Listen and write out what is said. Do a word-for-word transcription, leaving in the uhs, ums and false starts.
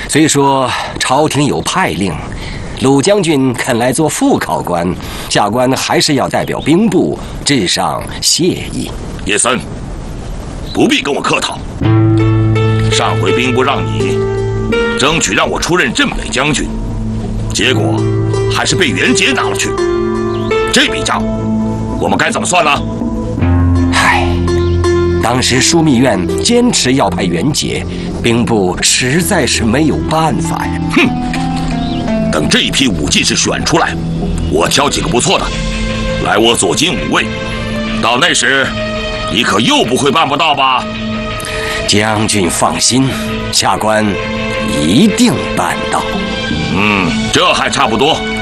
虽说朝廷有派令，鲁将军肯来做副考官，下官还是要代表兵部致上谢意。 叶森，不必跟我客套。上回兵部让你争取让我出任镇北将军，结果还是被袁杰拿了去。这笔账，我们该怎么算呢？ 唉，当时枢密院坚持要派袁杰，兵部实在是没有办法呀。 哼！等这一批武进士选出来，我挑几个不错的，来我左金五卫。到那时，你可又不会办不到吧？ 将军放心，下官一定办到。 嗯，这还差不多。